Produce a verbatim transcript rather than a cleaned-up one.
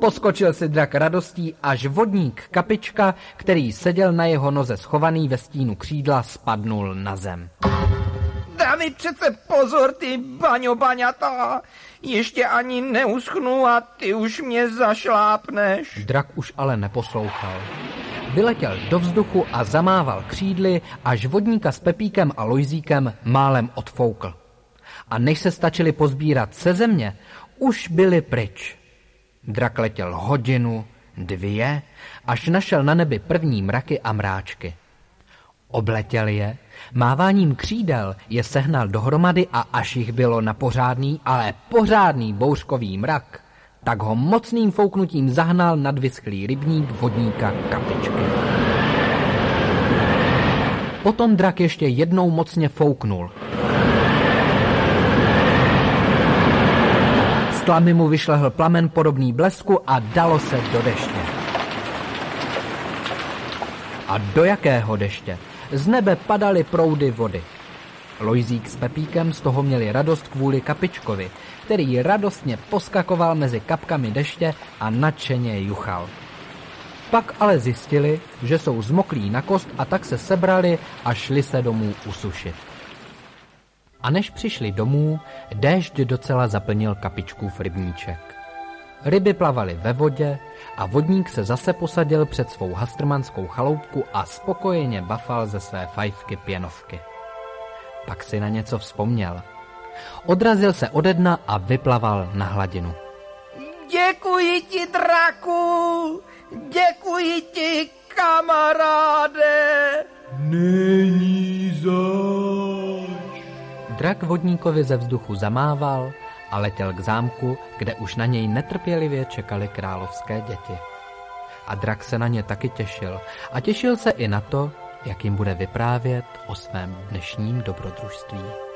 Poskočil si drak radostí, až vodník Kapička, který seděl na jeho noze schovaný ve stínu křídla, spadnul na zem. Dá mi přece pozor, ty baňo baňata, ještě ani neuschnu a ty už mě zašlápneš. Drak už ale neposlouchal. Vyletěl do vzduchu a zamával křídly, až vodníka s Pepíkem a Lojzíkem málem odfoukl. A než se stačili pozbírat se země, už byli pryč. Drak letěl hodinu, dvě, až našel na nebi první mraky a mráčky. Obletěl je, máváním křídel je sehnal dohromady a až jich bylo na pořádný, ale pořádný bouřkový mrak, tak ho mocným fouknutím zahnal nad vyschlý rybník vodníka Kapičky. Potom drak ještě jednou mocně fouknul. Z tlamy mu vyšlehl plamen podobný blesku a dalo se do deště. A do jakého deště? Z nebe padaly proudy vody. Lojzík s Pepíkem z toho měli radost kvůli Kapičkovi, který radostně poskakoval mezi kapkami deště a nadšeně juchal. Pak ale zjistili, že jsou zmoklí na kost, a tak se sebrali a šli se domů usušit. A než přišli domů, déšť docela zaplnil Kapičkův rybníček. Ryby plavaly ve vodě a vodník se zase posadil před svou hastrmanskou chaloupku a spokojeně bafal ze své fajfky pěnovky. Pak si na něco vzpomněl. Odrazil se ode dna a vyplaval na hladinu. Děkuji ti, draku! Děkuji ti, kamaráde! Není zač. Drak vodníkovi ze vzduchu zamával a letěl k zámku, kde už na něj netrpělivě čekali královské děti. A drak se na ně taky těšil. A těšil se i na to, jak jim bude vyprávět o svém dnešním dobrodružství.